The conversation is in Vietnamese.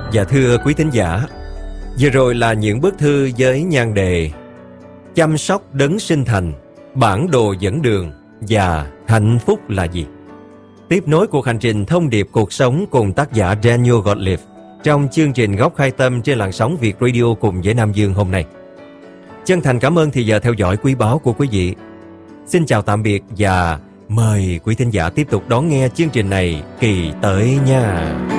Dạ thưa quý thính giả, vừa rồi là những bức thư với nhan đề Chăm sóc đấng sinh thành, bản đồ dẫn đường và hạnh phúc là gì? Tiếp nối cuộc hành trình thông điệp cuộc sống cùng tác giả Daniel Gottlieb trong chương trình Góc Khai Tâm trên làn sóng Việt Radio cùng với Nam Dương hôm nay. Chân thành cảm ơn thì giờ theo dõi quý báu của quý vị. Xin chào tạm biệt và mời quý thính giả tiếp tục đón nghe chương trình này kỳ tới nha.